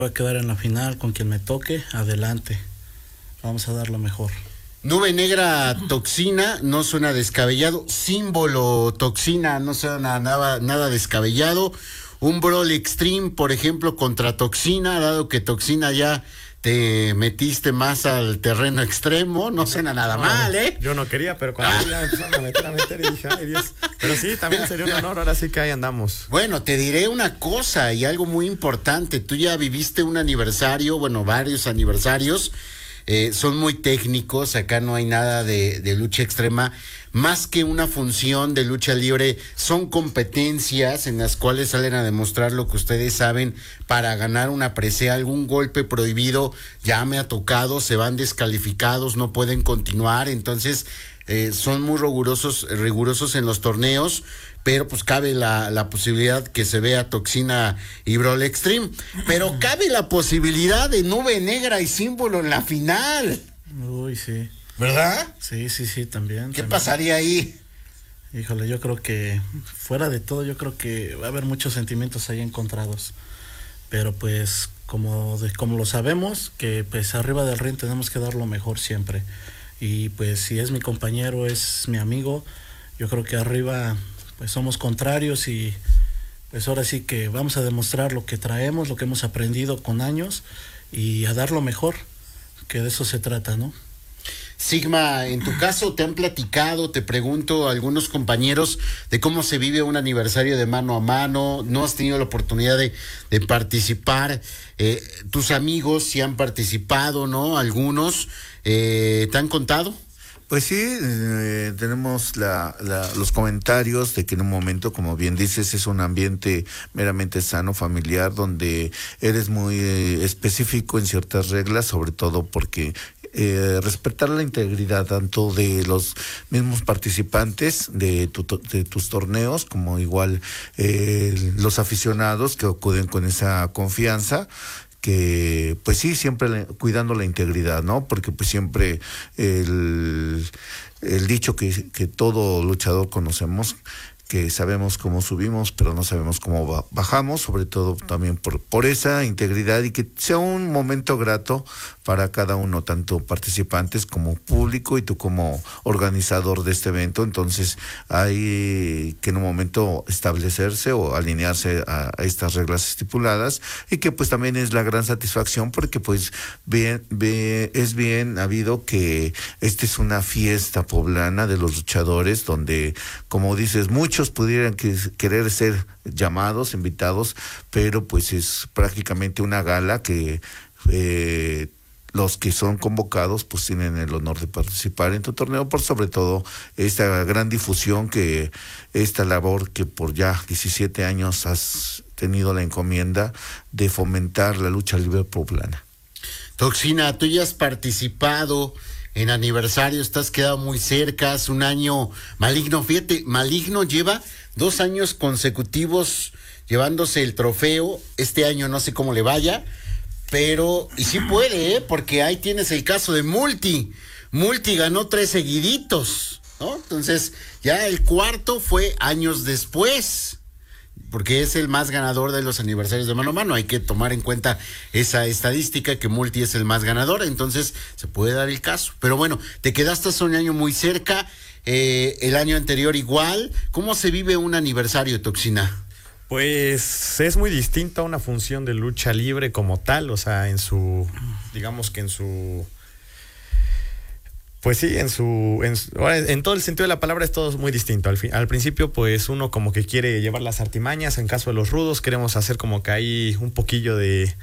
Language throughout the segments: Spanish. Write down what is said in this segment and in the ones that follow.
Voy a quedar en la final con quien me toque, adelante. Vamos a dar lo mejor. Nube Negra Toxina no suena descabellado. Símbolo Toxina no suena nada descabellado. Un Brawl Extreme, por ejemplo, contra Toxina, dado que Toxina ya te metiste más al terreno extremo, no suena nada mal, ¿eh? Yo no quería, pero cuando ya empezaron a meter y dije, ay Dios. Pero sí, también sería un honor, ahora sí que ahí andamos. Bueno, te diré una cosa y algo muy importante. Tú ya viviste un aniversario, bueno, varios aniversarios. Son muy técnicos, acá no hay nada de lucha extrema, más que una función de lucha libre, son competencias en las cuales salen a demostrar lo que ustedes saben para ganar una presea. Algún golpe prohibido ya me ha tocado, se van descalificados, no pueden continuar, entonces son muy rigurosos en los torneos, pero pues cabe la posibilidad que se vea Toxina y Brawl Extreme, pero cabe la posibilidad de Nube Negra y Símbolo en la final. Uy, sí. ¿Verdad? Sí, también. ¿Qué pasaría ahí? Híjole, yo creo que, fuera de todo, yo creo que va a haber muchos sentimientos ahí encontrados, pero pues como lo sabemos, que pues arriba del ring tenemos que dar lo mejor siempre, y pues si es mi compañero, es mi amigo, yo creo que arriba pues somos contrarios y pues ahora sí que vamos a demostrar lo que traemos, lo que hemos aprendido con años y a dar lo mejor, que de eso se trata, ¿no? Sigma, en tu caso, ¿te han platicado, te pregunto, algunos compañeros de cómo se vive un aniversario de mano a mano? ¿No has tenido la oportunidad de participar? ¿Tus amigos si han participado, no? ¿Algunos te han contado? Pues sí, tenemos los comentarios de que en un momento, como bien dices, es un ambiente meramente sano, familiar, donde eres muy específico en ciertas reglas, sobre todo porque respetar la integridad tanto de los mismos participantes de tus torneos, como igual los aficionados que acuden con esa confianza, que pues sí, siempre cuidando la integridad, ¿no? Porque pues siempre el dicho que todo luchador conocemos, que sabemos cómo subimos, pero no sabemos cómo bajamos, sobre todo también por esa integridad, y que sea un momento grato para cada uno, tanto participantes como público y tú como organizador de este evento. Entonces hay que en un momento establecerse o alinearse a estas reglas estipuladas, y que pues también es la gran satisfacción porque pues es bien habido que esta es una fiesta poblana de los luchadores, donde, como dices, muchos pudieran querer ser llamados, invitados, pero pues es prácticamente una gala que los que son convocados pues tienen el honor de participar en tu torneo, por sobre todo esta gran difusión, que esta labor que por ya 17 años has tenido la encomienda de fomentar la lucha libre poblana. Toxina, tú ya has participado en aniversario, estás quedado muy cerca, es un año Maligno, fíjate, Maligno lleva 2 años consecutivos llevándose el trofeo, este año no sé cómo le vaya, pero, y sí puede, porque ahí tienes el caso de Multi ganó 3 seguiditos, ¿no? Entonces, ya el cuarto fue años después, porque es el más ganador de los aniversarios de mano a mano. Hay que tomar en cuenta esa estadística, que Multi es el más ganador, entonces se puede dar el caso. Pero bueno, te quedaste hace un año muy cerca, el año anterior igual. ¿Cómo se vive un aniversario, Toxina? Pues es muy distinta a una función de lucha libre como tal, o sea, pues sí, en todo el sentido de la palabra es todo muy distinto. Al principio, pues uno como que quiere llevar las artimañas. En caso de los rudos, queremos hacer como que hay un poquillo de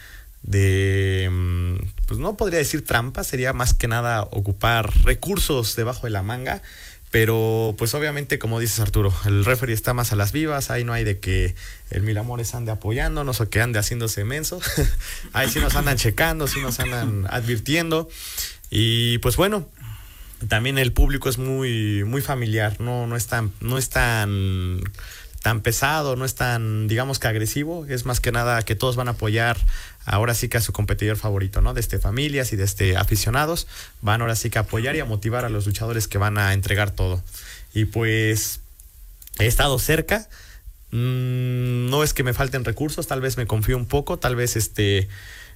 pues no podría decir trampa, sería más que nada ocupar recursos debajo de la manga. Pero pues obviamente, como dices, Arturo, el referee está más a las vivas, ahí no hay de que el Mil Amores ande apoyándonos o que ande haciéndose menso. Ahí sí nos andan checando, sí nos andan advirtiendo. Y pues bueno, también el público es muy familiar, no es tan pesado, no es tan, digamos, que agresivo. Es más que nada que todos van a apoyar ahora sí que a su competidor favorito, ¿no? Desde familias y desde aficionados van ahora sí que a apoyar y a motivar a los luchadores que van a entregar todo. Y pues he estado cerca, no es que me falten recursos, tal vez me confío un poco, tal vez